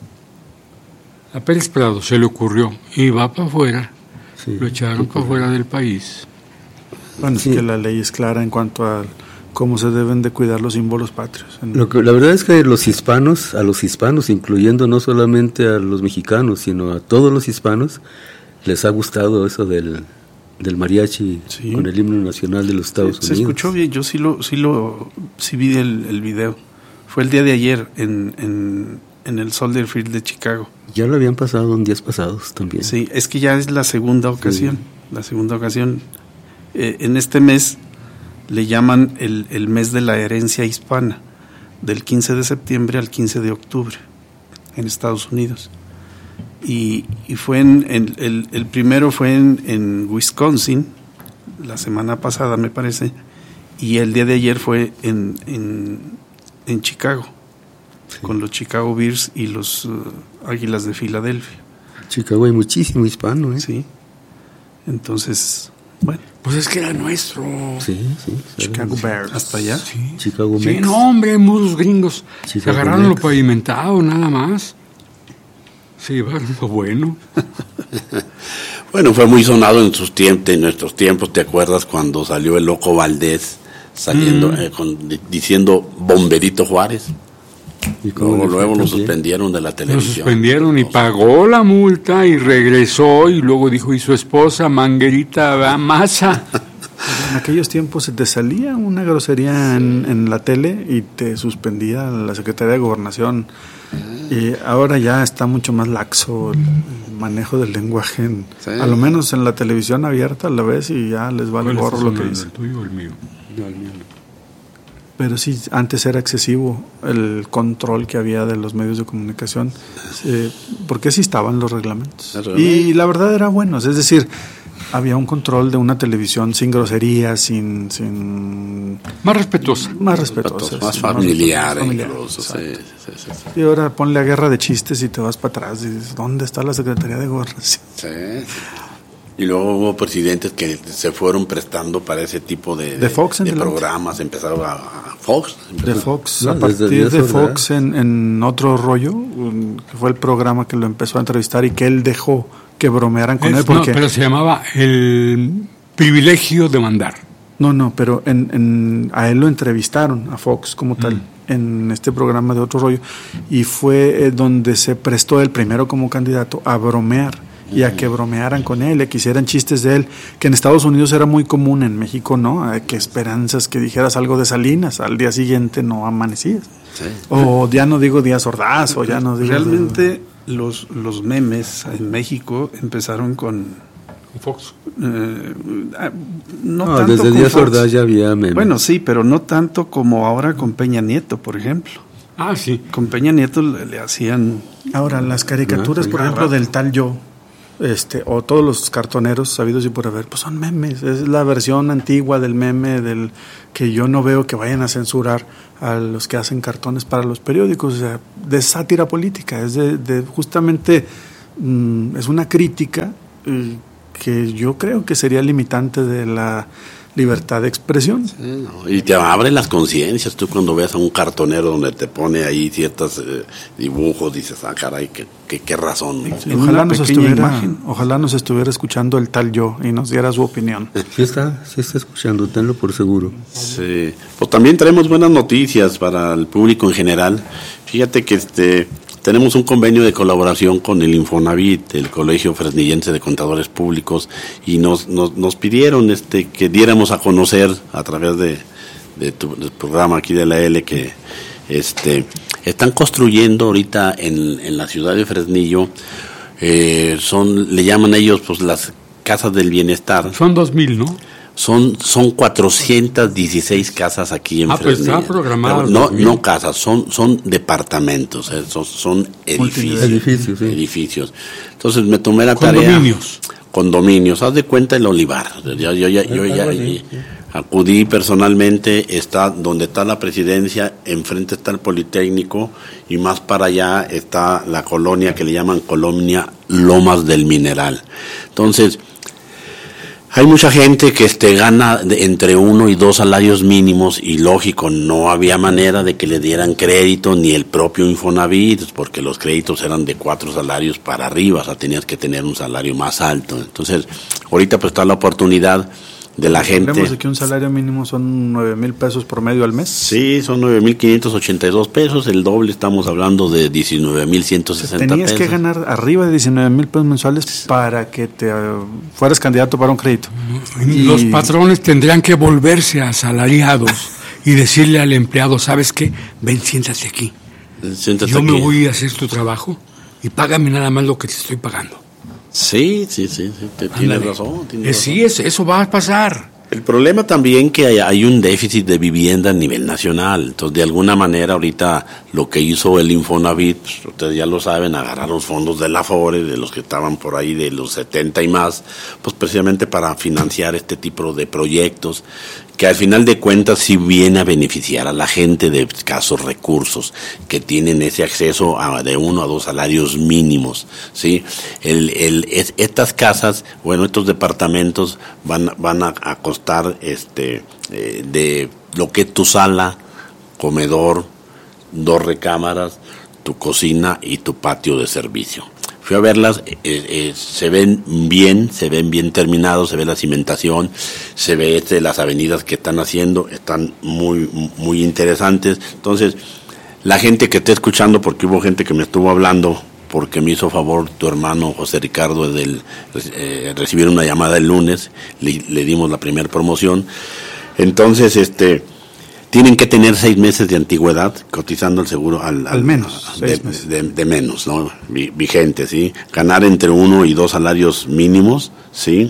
A Pérez Prado se le ocurrió y va para afuera. Sí, Lo echaron para afuera del país. Bueno, Sí. es que la ley es clara en cuanto a cómo se deben de cuidar los símbolos patrios. En- Lo que, la verdad es que los hispanos, a los hispanos, incluyendo no solamente a los mexicanos, sino a todos los hispanos, les ha gustado eso del, del mariachi Sí. con el himno nacional de los Estados Se, se Unidos. escuchó bien, yo sí lo, sí lo, sí vi el, el video. Fue el día de ayer en, en, en el Soldier Field de Chicago. Ya lo habían pasado en días pasados también. Sí, es que ya es la segunda ocasión. La segunda ocasión. Eh, en este mes le llaman el, el mes de la herencia hispana, del quince de septiembre al quince de octubre, en Estados Unidos. Y, y fue en, en- el, el primero fue en, en Wisconsin, la semana pasada me parece, y el día de ayer fue en, en, en Chicago, con los Chicago Bears y los uh, Águilas de Filadelfia. Chicago hay muchísimo hispano, ¿eh? Sí. Entonces, bueno. Pues es que era nuestro. Sí, sí. Chicago Bears. ¿Hasta allá? Sí. Chicago Sí, Mex. no, hombre, muchos gringos. Se Chicago agarraron lo Mex. pavimentado, nada más. Se llevaron lo bueno. Bueno, fue muy sonado en sus tiempos, en nuestros tiempos. ¿Te acuerdas cuando salió el Loco Valdés saliendo Mm. eh, con- di- diciendo Bomberito Juárez? ¿Y cómo Luego, le fue luego lo también? suspendieron de la Lo televisión. suspendieron y pagó la multa y regresó y luego dijo, y su esposa, Manguerita va, Masa. En aquellos tiempos se te salía una grosería en, en la tele y te suspendía la Secretaría de Gobernación. Y ahora ya está mucho más laxo el, el manejo del lenguaje. En- Sí. A lo menos en la televisión abierta la ves y ya les vale ¿Cuál gorro está lo que sonando, dice. el tuyo o el mío? No, el mío no. Pero sí, antes era excesivo el control que había de los medios de comunicación, eh, porque sí estaban los reglamentos. Claro. Y la verdad era bueno, es decir, había un control de una televisión sin groserías, sin... sin Más respetuosa. más respetuosa. Más sí, familiar, más familiar, incluso. Sí, exacto. sí, sí, sí. Y ahora ponle a guerra de chistes y te vas para atrás y dices, ¿dónde está la Secretaría de Gobernación? Sí. Y luego hubo presidentes que se fueron prestando para ese tipo de, De Fox en de adelante. programas. Empezaron a, a Fox. De Fox, No, a desde partir de eso, Fox en, en Otro Rollo, un- que fue el programa que lo empezó a entrevistar y que él dejó que bromearan con Es- él. Porque, No, pero se llamaba el privilegio de mandar. No, no, pero en, en- a él lo entrevistaron, a Fox como tal, en este programa de Otro Rollo, y fue eh, donde se prestó el primero como candidato a bromear y a que bromearan con él, y que hicieran chistes de él, que en Estados Unidos era muy común, en México no, eh, que esperanzas que dijeras algo de Salinas, al día siguiente no amanecías. Sí. O ya no digo Díaz Ordaz, o ya no digo... Realmente los, los memes en México empezaron con, Fox. Eh, no, No, tanto desde con Díaz Fox. Ordaz ya había memes. Bueno, sí, pero no tanto como ahora con Peña Nieto, por ejemplo. Ah, sí. Con Peña Nieto le, le hacían... Ahora, las caricaturas, por ejemplo, del tal yo, este, o todos los cartoneros sabidos y por haber, pues son memes. Es la versión antigua del meme, del que yo no veo que vayan a censurar a los que hacen cartones para los periódicos, o sea, de sátira política, es de, de justamente, mmm, es una crítica eh, que yo creo que sería limitante de la libertad de expresión. Sí, no, y te abre las conciencias. Tú cuando ves a un cartonero donde te pone ahí ciertos eh, dibujos, dices, ah, caray, qué, qué, qué razón. ¿no? Sí, ojalá, nos estuviera, ojalá nos estuviera escuchando el tal yo y nos diera su opinión. Sí está, sí está escuchando, tenlo por seguro. Sí, pues también traemos buenas noticias para el público en general. Fíjate que este tenemos un convenio de colaboración con el Infonavit, el Colegio Fresnillense de Contadores Públicos, y nos nos, nos pidieron este que diéramos a conocer a través de, de tu del programa aquí de la L que este están construyendo ahorita en, en la ciudad de Fresnillo, eh, son le llaman ellos pues las casas del bienestar. Son dos mil, ¿no? Son son cuatrocientas dieciséis casas aquí en ah, Fresnillo. Ah, pues está programado. No, no casas, son son departamentos, eh, son, son edificios. Edificios, sí. Edificios. Entonces me tomé la Condominios. tarea. Condominios. Haz de cuenta el Olivar. Yo, yo, yo, yo, yo ya sí. acudí personalmente, está donde está la presidencia, enfrente está el Politécnico y más para allá está la colonia que le llaman Colonia Lomas del Mineral. Entonces, hay mucha gente que este gana de entre uno y dos salarios mínimos y lógico, no había manera de que le dieran crédito ni el propio Infonavit, porque los créditos eran de cuatro salarios para arriba, o sea, tenías que tener un salario más alto. Entonces, ahorita pues está la oportunidad de la gente. Hablemos de que un salario mínimo son nueve mil pesos promedio al mes. Sí, son nueve mil quinientos ochenta y dos pesos, el doble estamos hablando de diecinueve mil ciento sesenta pesos. Tenías que ganar arriba de diecinueve mil pesos mensuales para que te uh, fueras candidato para un crédito. Y los patrones tendrían que volverse asalariados y decirle al empleado, ¿sabes qué? Ven, siéntate aquí. Siéntate Yo aquí. me voy a hacer tu trabajo y págame nada más lo que te estoy pagando. Sí, sí, sí, sí te, tienes razón. Tienes eh, razón. Sí, eso, eso va a pasar. El problema también que hay, hay un déficit de vivienda a nivel nacional. Entonces, de alguna manera, ahorita lo que hizo el Infonavit, pues, ustedes ya lo saben, agarrar los fondos de la Afore, de los que estaban por ahí de los setenta y más, pues precisamente para financiar este tipo de proyectos, que al final de cuentas sí viene a beneficiar a la gente de escasos recursos, que tienen ese acceso a de uno a dos salarios mínimos, ¿sí? El, el, es, estas casas, bueno, estos departamentos van, van a, a costar este eh, de lo que es tu sala, comedor, dos recámaras, tu cocina y tu patio de servicio. Fui a verlas, eh, eh, se ven bien, se ven bien terminados, se ve la cimentación, se ve este, las avenidas que están haciendo, están muy muy interesantes. Entonces, la gente que esté escuchando, porque hubo gente que me estuvo hablando, porque me hizo favor tu hermano José Ricardo del eh, recibir una llamada el lunes, le, le dimos la primera promoción. Entonces, este tienen que tener seis meses de antigüedad cotizando el seguro al, al, al menos de, de, de menos, ¿no? Vigente, sí. Ganar entre uno y dos salarios mínimos, sí.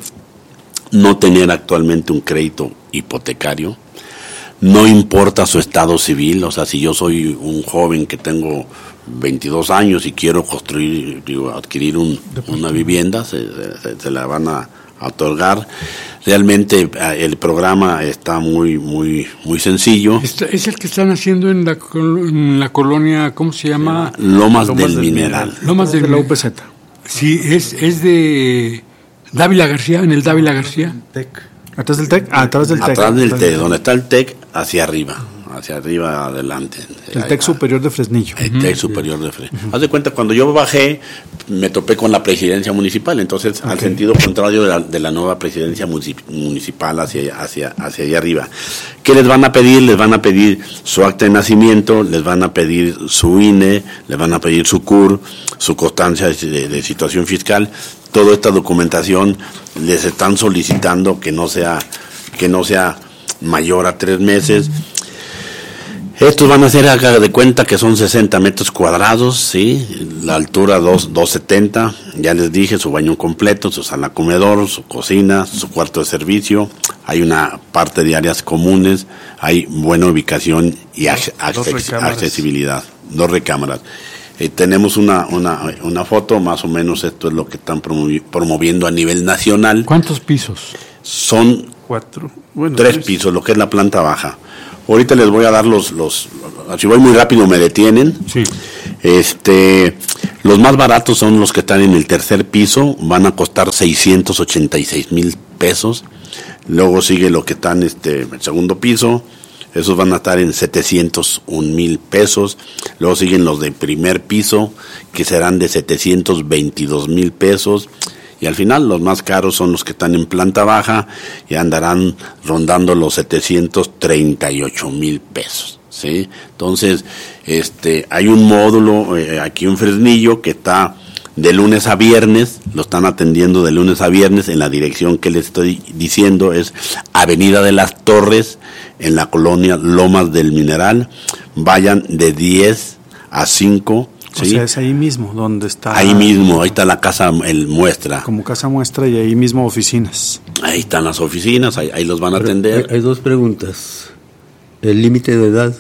No tener actualmente un crédito hipotecario. No importa su estado civil, o sea, si yo soy un joven que tengo veintidós años y quiero construir, digo, adquirir un, una vivienda, se, se, se la van a otorgar. Realmente el programa está muy muy muy sencillo. Este es el que están haciendo en la, en la colonia, ¿cómo se llama? Lomas, Lomas del, del Mineral. Mineral. Lomas del de la U P Z. Sí, es es de Dávila García, en el Dávila García. Tec. ¿Atrás del TEC? Ah, atrás del TEC. Atrás del TEC, donde está el TEC, hacia arriba, hacia arriba, adelante. El TEC superior de Fresnillo. El TEC superior de Fresnillo. Haz de cuenta, cuando yo bajé, me topé con la presidencia municipal, entonces okay. al sentido contrario de la, de la nueva presidencia municipal hacia, hacia, hacia allá arriba. ¿Qué les van a pedir? Les van a pedir su acta de nacimiento, les van a pedir su I N E, les van a pedir su C U R, su constancia de, de situación fiscal. Toda esta documentación les están solicitando que no sea que no sea mayor a tres meses. Estos van a ser, haga de cuenta que son sesenta metros cuadrados, ¿sí? La altura dos, doscientos setenta, ya les dije, su baño completo, su sala comedor, su cocina, su cuarto de servicio, hay una parte de áreas comunes, hay buena ubicación y ac- acces- accesibilidad, dos recámaras. Eh, tenemos una, una, una foto, más o menos esto es lo que están promovi- promoviendo a nivel nacional. ¿Cuántos pisos? Son cuatro, bueno, tres tres. pisos, lo que es la planta baja. Ahorita les voy a dar los, los, si voy muy rápido me detienen. Sí. Este, los más baratos son los que están en el tercer piso, van a costar seiscientos ochenta y seis mil pesos. Luego sigue lo que están este, en el segundo piso, esos van a estar en setecientos un mil pesos. Luego siguen los de primer piso, que serán de setecientos veintidós mil pesos. Y al final los más caros son los que están en planta baja y andarán rondando los setecientos treinta y ocho mil pesos, ¿sí? Entonces, este, hay un módulo eh, aquí en Fresnillo que está de lunes a viernes, lo están atendiendo de lunes a viernes en la dirección que les estoy diciendo, es Avenida de las Torres, en la colonia Lomas del Mineral. Vayan de diez a cinco. O ¿sí? sea, es ahí mismo donde está. Ahí mismo, ahí está la casa el muestra. Como casa muestra y ahí mismo oficinas. Ahí están las oficinas, ahí, ahí los van a Pero atender. Hay, hay dos preguntas. El límite de edad.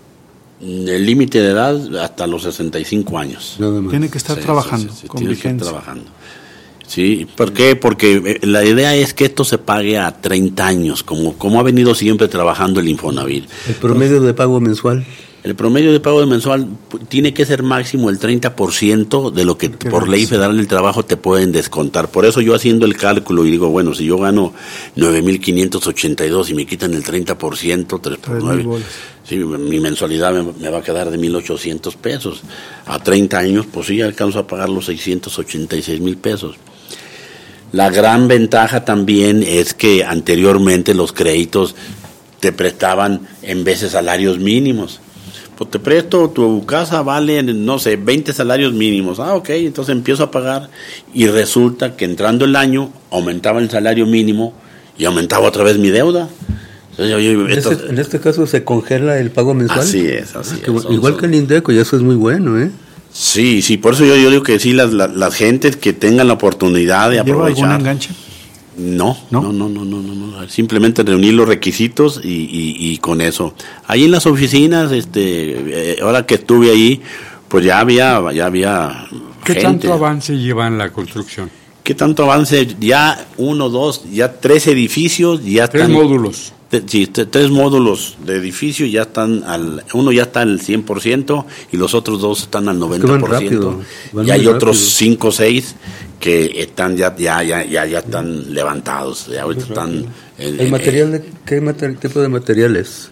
El límite de edad hasta los sesenta y cinco años. Nada más. Tiene que estar Sí, trabajando sí, sí, con tiene que estar vigencia. trabajando. Sí, ¿por qué? Porque eh, la idea es que esto se pague a treinta años, como, como ha venido siempre trabajando el Infonavit. El promedio de pago mensual. El promedio de pago de mensual p- tiene que ser máximo el treinta por ciento de lo que por ley federal del trabajo te pueden descontar. Por eso yo haciendo el cálculo y digo, bueno, si yo gano nueve mil quinientos ochenta y dos y me quitan el treinta por ciento, tres por nueve, sí, mi mensualidad me, me va a quedar de mil ochocientos pesos. A treinta años, pues sí, alcanzo a pagar los seiscientos ochenta y seis mil pesos. La gran ventaja también es que anteriormente los créditos te prestaban en vez de salarios mínimos. Pues te presto, tu casa vale, no sé, veinte salarios mínimos. Ah, ok, entonces empiezo a pagar y resulta que entrando el año aumentaba el salario mínimo y aumentaba otra vez mi deuda. Entonces, oye, En, esto- este, en este caso se congela el pago mensual. Así es, así Ah, qué es. bueno. Igual que el Indeco, y eso es muy bueno, ¿eh? Sí, sí, por eso yo, yo digo que sí, las, las, las gentes que tengan la oportunidad de ¿Lleva aprovechar. algún enganche? No, no, no, no, no, no, no. Simplemente reunir los requisitos y, y, y con eso. Ahí en las oficinas, este, eh, ahora que estuve ahí, pues ya había, ya había ¿Qué gente. tanto avance lleva en la construcción? ¿Qué tanto avance? Ya uno, dos, ya tres edificios, ya Tres están. módulos. Te- Sí, te- tres módulos de edificio ya están al, uno ya está al cien por ciento y los otros dos están al noventa por ciento. rápido, van Y hay muy otros rápido. cinco o seis que están ya ya ya ya, ya están levantados, ya ahorita están en- ¿El en- material de, ¿Qué mater- tipo de materiales?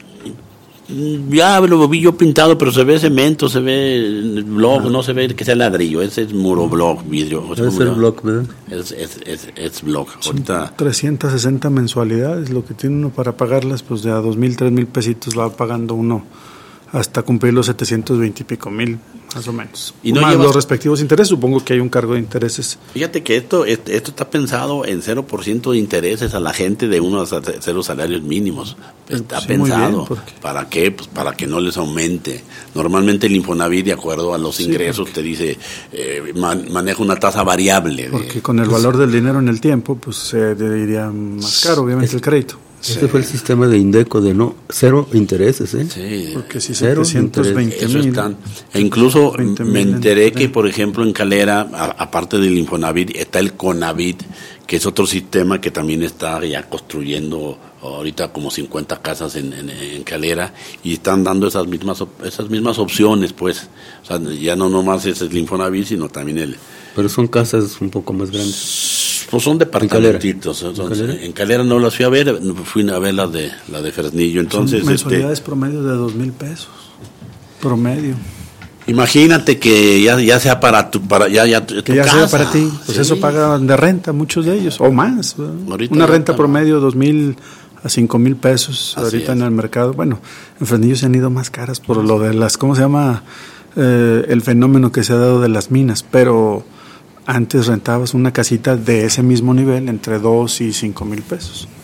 ya lo vi yo pintado, pero se ve cemento, se ve block, no se ve que sea ladrillo, ese es muro block, vidrio. o sea, Debe ser como- block, ¿verdad? Es, es, es, es block. Ahorita trescientas sesenta mensualidades, lo que tiene uno para pagarlas, pues de a dos mil, tres mil pesitos va pagando uno hasta cumplir los setecientos veinte y pico mil, más o menos. Y no Más llevas- los respectivos intereses, supongo que hay un cargo de intereses. Fíjate que esto, esto esto está pensado en cero por ciento de intereses a la gente de unos a cero salarios mínimos. Está Sí, muy pensado. bien, porque- ¿Para qué? Pues para que no les aumente. Normalmente el Infonavit, de acuerdo a los Sí, ingresos, te dice, eh, man- maneja una tasa variable. de- Porque con el valor del dinero en el tiempo, pues se iría más caro, obviamente, el crédito. Este fue el sistema de Indeco de no cero intereses, ¿eh? Sí. Porque si Cero setecientos veinte Eso mil. están. E incluso veinte me mil enteré entre- que, por ejemplo, en Calera, a- aparte del Infonavit, está el Conavit, que es otro sistema que también está ya construyendo ahorita como cincuenta casas en, en, en Calera y están dando esas mismas op- esas mismas opciones, pues. O sea, ya no nomás es el Infonavit, sino también el... Pero son casas un poco más grandes. Pues son departamentitos. son- ¿En Calera? En Calera no las fui a ver, fui a ver las de, la de Fresnillo. Entonces, Son este, mensualidades promedio de dos mil pesos. Promedio. imagínate que ya, ya sea para tu, para ya, ya tu Que ya sea casa. para ti. Pues Sí. eso pagan de renta muchos de ellos, o más. ¿verdad? Ahorita Una ya renta está, promedio dos mil a cinco mil pesos Así ahorita es. en el mercado. Bueno, en Fresnillo se han ido más caras por lo de las, ¿cómo se llama? Eh, el fenómeno que se ha dado de las minas, pero antes rentabas una casita de ese mismo nivel entre dos y cinco mil pesos.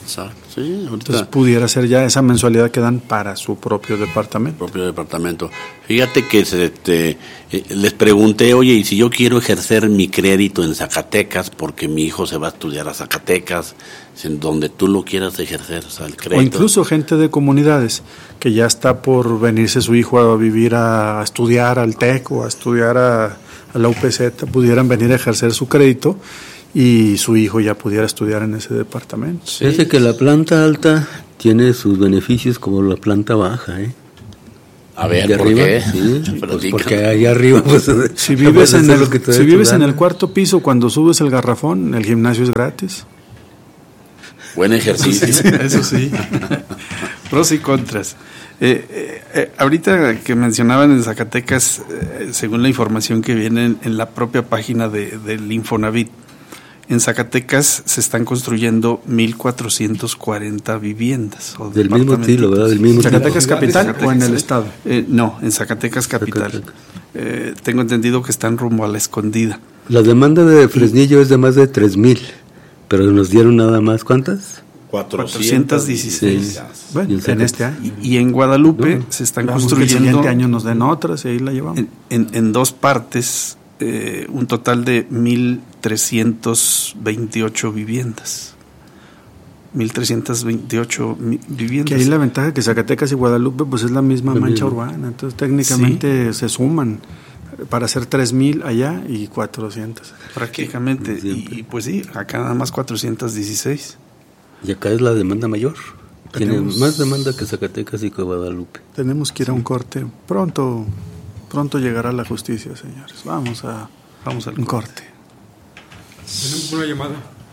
Exacto, sí. Ahorita, entonces pudiera ser ya esa mensualidad que dan para su propio departamento. Propio departamento. Fíjate que se, te, eh, les pregunté, oye, y si yo quiero ejercer mi crédito en Zacatecas, porque mi hijo se va a estudiar a Zacatecas, en donde tú lo quieras ejercer, o sea, el crédito. O incluso gente de comunidades que ya está por venirse su hijo a vivir, a, a estudiar al TEC o a estudiar a, a la U P Z, pudieran venir a ejercer su crédito y su hijo ya pudiera estudiar en ese departamento. Sí. Fíjate que la planta alta tiene sus beneficios como la planta baja, ¿eh? A ver, ¿de ¿por arriba? qué? Sí, pues porque allá arriba pues, si vives, en el, si vives en el cuarto piso, cuando subes el garrafón, el gimnasio es gratis. Buen ejercicio. Sí, eso sí. Pros y contras. Eh, eh, eh, ahorita que mencionaban en Zacatecas, eh, según la información que viene en, en la propia página de, del Infonavit, en Zacatecas se están construyendo mil cuatrocientos cuarenta viviendas. O del mismo estilo, ¿verdad? Del mismo ¿Zacatecas estilo. capital Zacatecas, o en el estado? Eh, no, en Zacatecas capital. Zacatecas. Eh, tengo entendido que están rumbo a La Escondida. La demanda de Fresnillo y, es de más de tres mil, pero nos dieron nada más, ¿cuántas? cuatrocientos dieciséis. Bueno, en este año. Y, y en Guadalupe no, se están construyendo. Que el siguiente año nos den otras y ahí la llevamos. En, en, en dos partes, eh, un total de mil trescientos veintiocho viviendas. mil trescientos veintiocho viviendas. Que ahí la ventaja que Zacatecas y Guadalupe pues es la misma la mancha misma. urbana, entonces técnicamente sí. se suman para hacer tres mil allá y cuatrocientos. Prácticamente, y, y pues sí, acá nada más cuatrocientos dieciséis. Y acá es la demanda mayor. Tenemos, Tiene más demanda que Zacatecas y que Guadalupe. Tenemos que ir sí. a un corte. Pronto, pronto llegará la justicia, señores. Vamos a, vamos al un corte. Tenemos una llamada.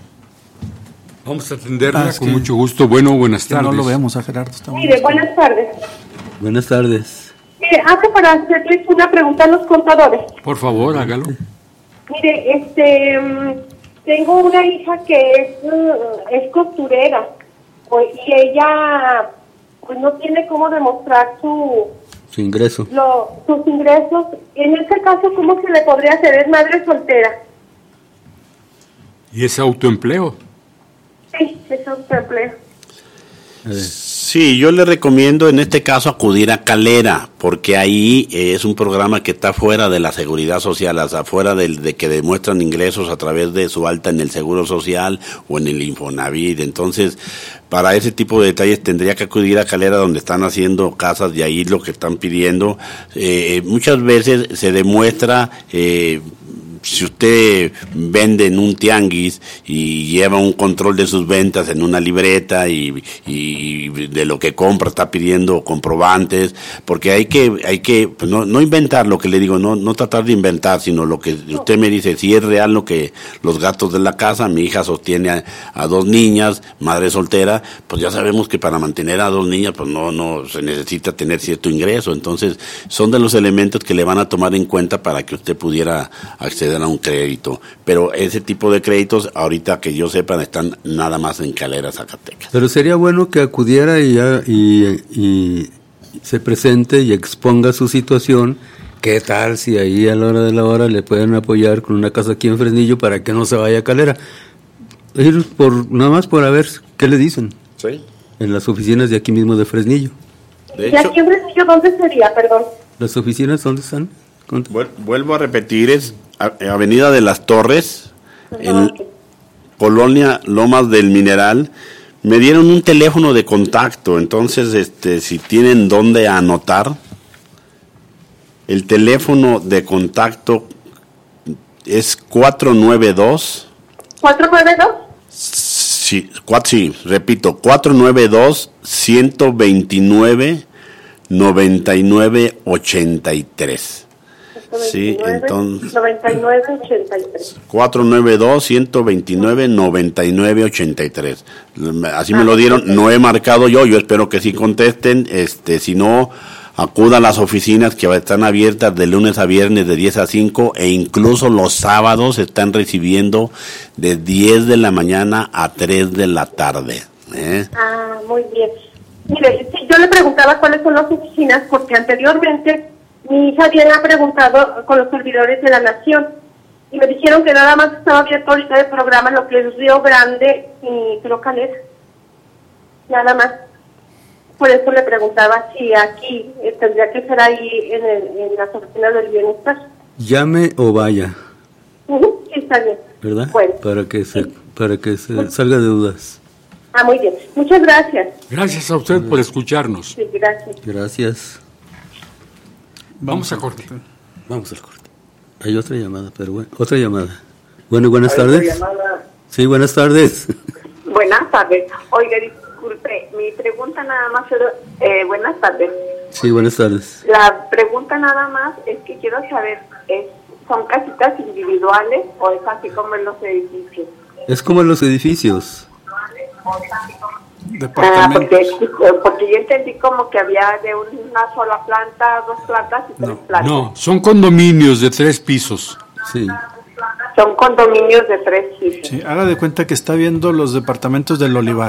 Vamos a atenderla ah, con que, mucho gusto. Bueno, buenas tardes. No lo vemos a Gerardo. Mire, buenas tardes. Buenas tardes. Mire, hace para hacerles una pregunta a los contadores. Por favor, hágalo. Mire, este, tengo una hija que es, es costurera y ella pues no tiene cómo demostrar su su ingreso. Lo, sus ingresos. En este caso, ¿cómo se le podría hacer? Es madre soltera. ¿Y es autoempleo? Sí, es autoempleo. Sí, yo le recomiendo en este caso acudir a Calera, porque ahí eh, es un programa que está fuera de la seguridad social, o sea, fuera de, de que demuestran ingresos a través de su alta en el Seguro Social o en el Infonavit. Entonces, para ese tipo de detalles tendría que acudir a Calera, donde están haciendo casas, de ahí lo que están pidiendo. Eh, muchas veces se demuestra... Eh, si usted vende en un tianguis y lleva un control de sus ventas en una libreta y, y de lo que compra está pidiendo comprobantes, porque hay que hay que pues no, no inventar lo que le digo, no no tratar de inventar, sino lo que usted me dice, si es real lo que los gastos de la casa. Mi hija sostiene a, a dos niñas, madre soltera, pues ya sabemos que para mantener a dos niñas pues no no se necesita tener cierto ingreso. Entonces son de los elementos que le van a tomar en cuenta para que usted pudiera acceder a un crédito, pero ese tipo de créditos ahorita que yo sepa están nada más en Calera, Zacatecas. Pero sería bueno que acudiera y, y, y se presente y exponga su situación. ¿Qué tal si ahí a la hora de la hora le pueden apoyar con una casa aquí en Fresnillo para que no se vaya a Calera? Ir por, nada más por a ver qué le dicen. Sí. En las oficinas de aquí mismo de Fresnillo. De hecho, ¿y aquí en Fresnillo dónde sería, perdón? ¿Las oficinas dónde están? Vuelvo a repetir, es Avenida de las Torres, en Colonia Lomas del Mineral. Me dieron un teléfono de contacto, entonces este si tienen dónde anotar, el teléfono de contacto es cuatro nueve dos. ¿cuatro nueve dos? Sí, cuatro, sí, repito, cuatro nueve dos, uno dos nueve, nueve nueve ocho tres. Sí, entonces noventa y nueve ochenta y tres. cuatro nueve dos, uno dos nueve, nueve nueve ocho tres. Así me lo dieron, no he marcado yo, yo espero que sí contesten. Este, si no, acuda a las oficinas que están abiertas de lunes a viernes de diez a cinco, e incluso los sábados están recibiendo de diez de la mañana a tres de la tarde. ¿eh? Ah, muy bien. Mire, yo le preguntaba cuáles son las oficinas, porque anteriormente mi hija había preguntado con los servidores de la Nación y me dijeron que nada más estaba abierto ahorita el programa lo que es Río Grande y creo Calera. nada más. Por eso le preguntaba si aquí eh, tendría que ser ahí en, el, en las oficinas del bienestar. Llame o vaya. Uh-huh, sí, está bien. ¿Verdad? Bueno. Para que se, para que se salga de dudas. Ah, muy bien. Muchas gracias. Gracias a usted por escucharnos. Sí, gracias. Gracias. Vamos a corte. Vamos al corte. Hay otra llamada, pero bueno, otra llamada. Bueno, buenas tardes. Sí, buenas tardes. Buenas tardes. Oiga, disculpe, mi pregunta nada más era, eh, buenas tardes. Sí, buenas tardes. La pregunta nada más es que quiero saber, ¿es, ¿son casitas individuales o es así como en los edificios? Es como en los edificios. Ah, porque, porque yo entendí como que había de una sola planta, dos plantas y tres No, plantas. no, son condominios de tres pisos. Sí. Son condominios de tres pisos. Sí, haga de cuenta que está viendo los departamentos del Olivar.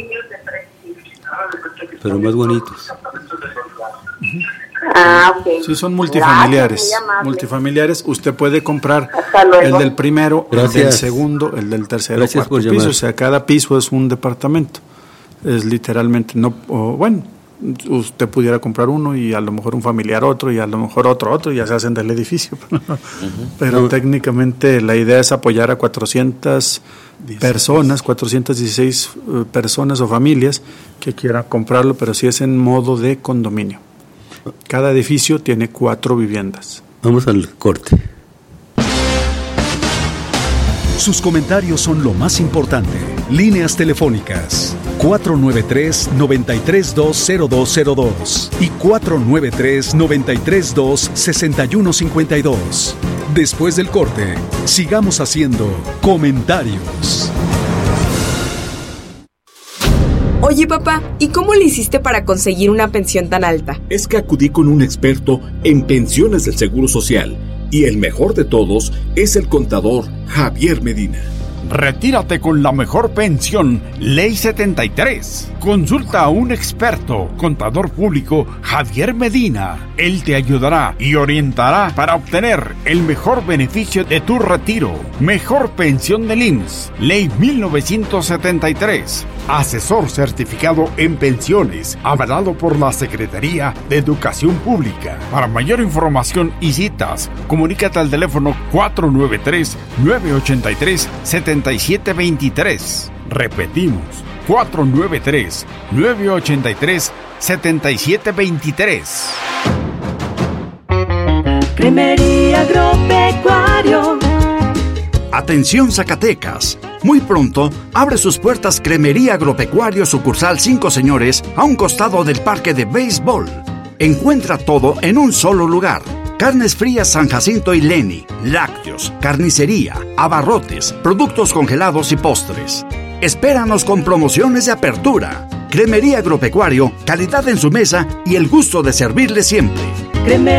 Pero más bonitos. Ah, ok. Sí, son multifamiliares. Gracias, muy amable. Multifamiliares. Usted puede comprar luego. el del primero, el Gracias. del segundo, el del tercero, Gracias cuarto por piso. llamar. O sea, cada piso es un departamento. Es literalmente, no, o, bueno, usted pudiera comprar uno y a lo mejor un familiar otro y a lo mejor otro otro y ya se hacen del edificio. Pero No. técnicamente la idea es apoyar a cuatrocientas personas, cuatrocientas dieciséis eh, personas o familias que quieran comprarlo, pero sí es en modo de condominio. Cada edificio tiene cuatro viviendas. Vamos al corte. Sus comentarios son lo más importante. Líneas telefónicas cuatro nueve tres, nueve tres dos, cero dos cero dos y cuatro nueve tres, nueve tres dos, seis uno cinco dos. Después del corte, sigamos haciendo comentarios. Oye, papá, ¿y cómo le hiciste para conseguir una pensión tan alta? Es que acudí con un experto en pensiones del Seguro Social y el mejor de todos es el contador Javier Medina. Retírate con la mejor pensión, Ley setenta y tres. Consulta a un experto, contador público Javier Medina. Él te ayudará y orientará para obtener el mejor beneficio de tu retiro. Mejor pensión del I M S S, Ley mil novecientos setenta y tres. Asesor certificado en pensiones, avalado por la Secretaría de Educación Pública. Para mayor información y citas, comunícate al teléfono cuatro nueve tres, nueve ocho tres, siete siete dos tres. Repetimos, cuatro nueve tres, nueve ocho tres, siete siete dos tres. Cremería Agropecuario. Atención Zacatecas, muy pronto abre sus puertas Cremería Agropecuario sucursal Cinco Señores a un costado del parque de béisbol. Encuentra todo en un solo lugar. Carnes frías San Jacinto y Leni, lácteos, carnicería, abarrotes, productos congelados y postres. Espéranos con promociones de apertura. Cremería Agropecuario, calidad en su mesa y el gusto de servirle siempre.